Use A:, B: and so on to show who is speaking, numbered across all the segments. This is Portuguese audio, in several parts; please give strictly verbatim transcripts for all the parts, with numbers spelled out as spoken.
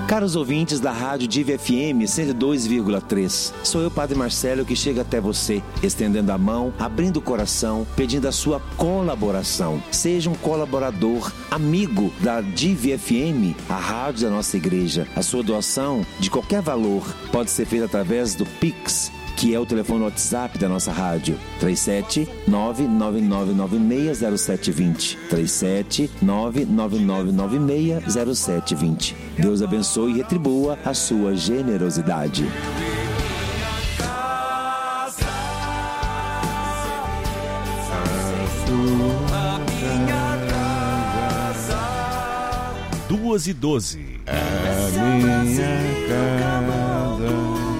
A: Caros ouvintes da Rádio Diva F M cento e dois vírgula três, sou eu, Padre Marcelo, que chega até você, estendendo a mão, abrindo o coração, pedindo a sua colaboração. Seja um colaborador, amigo da Diva F M, a rádio da nossa igreja. A sua doação, de qualquer valor, pode ser feita através do Pix, que é o telefone WhatsApp da nossa rádio, três sete nove nove nove nove seis zero sete dois zero, três sete nove nove nove nove seis zero sete dois zero. Deus abençoe e retribua a sua generosidade.
B: Duas e doze.
C: A minha casa,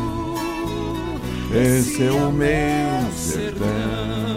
C: esse é o meu sertão.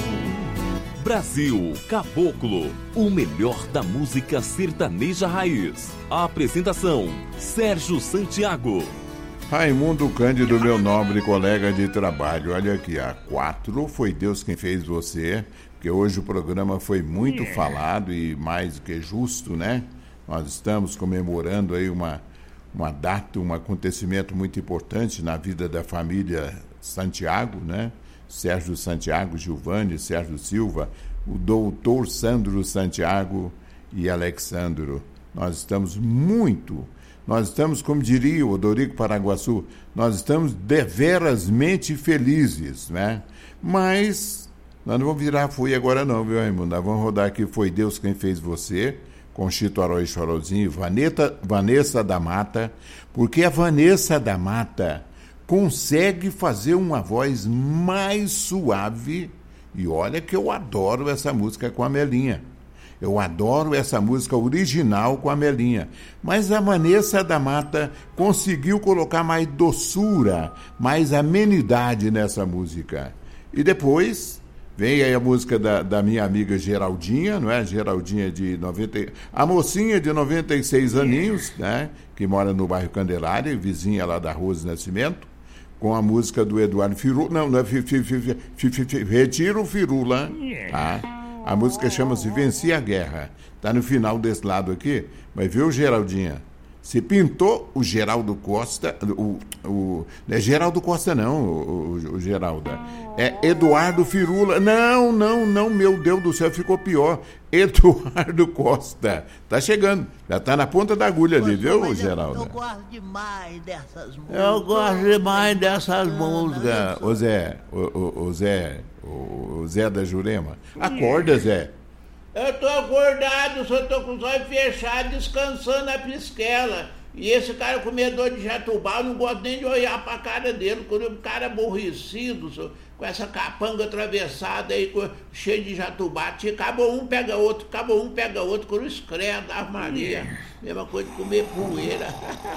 B: Brasil Caboclo, o melhor da música sertaneja raiz. A apresentação, Sérgio Santiago.
C: Raimundo Cândido, meu nobre colega de trabalho. Olha aqui, a quatro, foi Deus quem fez você, porque hoje o programa foi muito falado e mais do que justo, né? Nós estamos comemorando aí uma, uma data, um acontecimento muito importante na vida da família Santiago, né? Sérgio Santiago, Gilvane, Sérgio Silva, o doutor Sandro Santiago e Alexandro. Nós estamos muito, nós estamos, como diria o Dorico Paraguaçu, nós estamos deverasmente felizes, né? Mas nós não vamos virar fui agora não, viu, Raimundo? Nós vamos rodar aqui Foi Deus Quem Fez Você, com Chito Arói Chorozinho, Vaneta, Vanessa da Mata, porque a Vanessa da Mata consegue fazer uma voz mais suave, e olha que eu adoro essa música com a Melinha. Eu adoro essa música original com a Melinha. Mas a Vanessa da Mata conseguiu colocar mais doçura, mais amenidade nessa música. E depois vem aí a música da, da minha amiga Geraldinha, não é? Geraldinha de noventa... A mocinha de noventa e seis aninhos, né? Que mora no bairro Candelária, vizinha lá da Rose Nascimento, com a música do Eduardo Firula. Não, não é fi, fi, fi, fi, fi, fi, Retira o Firula, tá? A música chama-se Venci a Guerra. Tá no final desse lado aqui, mas viu, Geraldinha? Se pintou o Geraldo Costa, o, o, não é Geraldo Costa não, o, o, o Geralda, é Eduardo Firula. Não, não, não, meu Deus do céu, ficou pior. Eduardo Costa. Tá chegando, já tá na ponta da agulha ali, viu, Geralda?
D: Eu gosto demais dessas músicas.
C: Eu gosto demais dessas músicas. Ô Zé, o, o, o Zé, o, o Zé da Jurema, acorda, Zé.
D: Eu tô acordado, só tô com os olhos fechados, descansando a pisquela. E esse cara comedor de jatubá, eu não gosto nem de olhar pra cara dele, quando um cara aborrecido, só, com essa capanga atravessada aí, com, cheio de jatubá. Acabou um, pega outro, acabou um, pega outro, cruz credo, Ave Maria. Mesma coisa de comer poeira.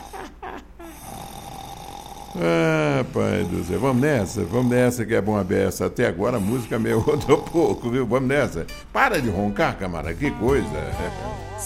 C: Ah, pai do céu, vamos nessa, vamos nessa que é bom a beça. Até agora a música me rodou pouco, viu? Vamos nessa. Para de roncar, camarada, que coisa.